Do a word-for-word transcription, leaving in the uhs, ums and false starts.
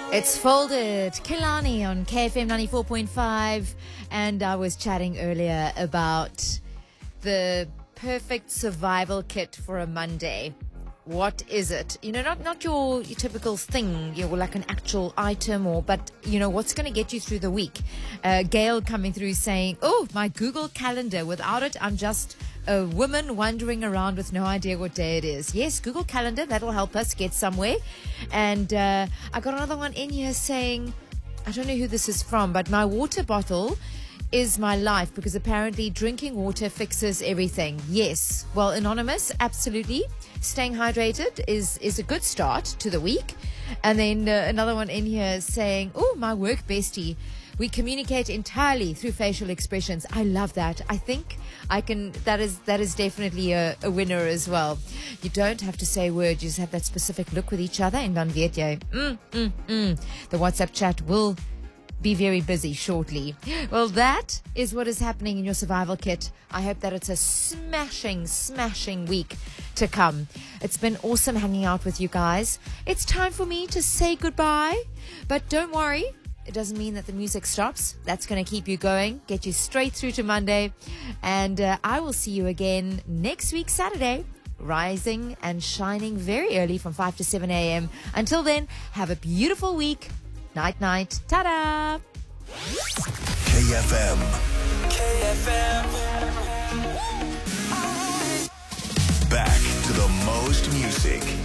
It's Folded, Kelani on K F M ninety-four point five, and I was chatting earlier about the perfect survival kit for a Monday. What is it? You know, not not your, your typical thing, you know, like an actual item, or but you know what's going to get you through the week. Uh, Gail coming through saying, "Oh, my Google Calendar. Without it, I'm just a woman wandering around with no idea what day it is." Yes, Google Calendar, that'll help us get somewhere. And uh, I got another one in here saying, I don't know who this is from, but my water bottle is my life because apparently drinking water fixes everything. Yes. Well, Anonymous, absolutely. Staying hydrated is, is a good start to the week. And then uh, another one in here saying, oh, my work bestie. We communicate entirely through facial expressions. I love that. I think I can, that is that is definitely a, a winner as well. You don't have to say words, you just have that specific look with each other, and dan weet jy, mm, mm, mm. The WhatsApp chat will be very busy shortly. Well, that is what is happening in your survival kit. I hope that it's a smashing, smashing week to come. It's been awesome hanging out with you guys. It's time for me to say goodbye, but don't worry. It doesn't mean that the music stops. That's going to keep you going, get you straight through to Monday. And uh, I will see you again next week, Saturday, rising and shining very early from five to seven a.m. Until then, have a beautiful week. Night, night. Ta-da! K F M. K F M. Back to the most music.